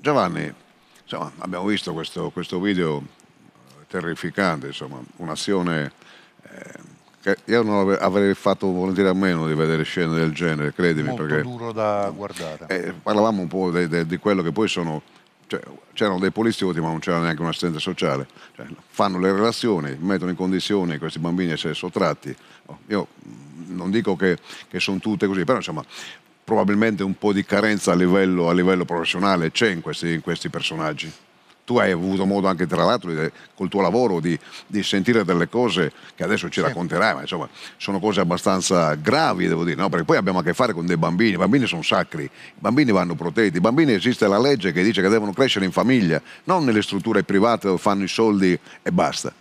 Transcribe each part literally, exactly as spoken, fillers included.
Giovanni, insomma, abbiamo visto questo, questo video terrificante, insomma, un'azione eh, che io non ave- avrei fatto volentieri a meno di vedere scene del genere, credimi, Molto perché duro da guardare. eh, parlavamo un po' de- de- di quello che poi sono, cioè, c'erano dei poliziotti ma non c'era neanche un assistente sociale, cioè, fanno le relazioni, mettono in condizione questi bambini a essere sottratti. Oh, io mm, non dico che, che sono tutte così, però insomma probabilmente un po' di carenza a livello, a livello professionale c'è in questi, in questi personaggi. Tu hai avuto modo anche tra l'altro di- col tuo lavoro di, di sentire delle cose che adesso ci Sì. racconterai, ma insomma sono cose abbastanza gravi, devo dire, no? Perché poi abbiamo a che fare con dei bambini, i bambini sono sacri, i bambini vanno protetti, i bambini esiste la legge che dice che devono crescere in famiglia, non nelle strutture private dove fanno i soldi e basta.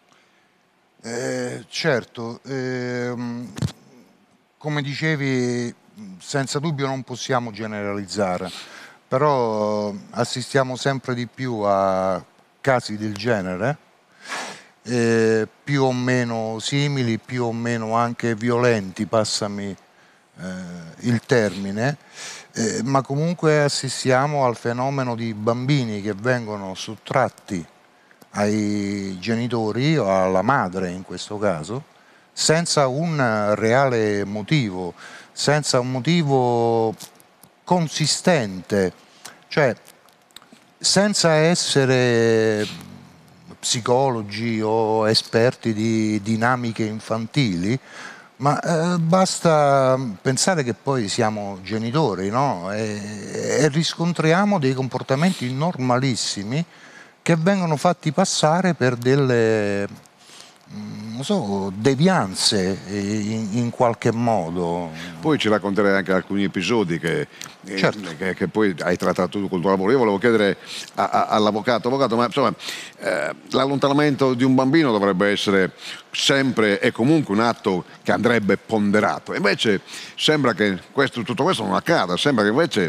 Eh, certo, ehm, come dicevi, senza dubbio non possiamo generalizzare, però assistiamo sempre di più a casi del genere, eh, più o meno simili, più o meno anche violenti, passami eh, il termine, eh, ma comunque assistiamo al fenomeno di bambini che vengono sottratti ai genitori o alla madre in questo caso, senza un reale motivo, senza un motivo consistente, cioè senza essere psicologi o esperti di dinamiche infantili, ma eh, basta pensare che poi siamo genitori, no? E, e riscontriamo dei comportamenti normalissimi che vengono fatti passare per delle, mm, non so, devianze eh, in, in qualche modo. Poi ci racconterai anche alcuni episodi che, eh, Certo. che- che poi hai trattato tu col tuo lavoro. Io volevo chiedere a- a- all'avvocato, avvocato, ma insomma, eh, l'allontanamento di un bambino dovrebbe essere sempre e comunque un atto che andrebbe ponderato. Invece sembra che questo- tutto questo non accada, sembra che invece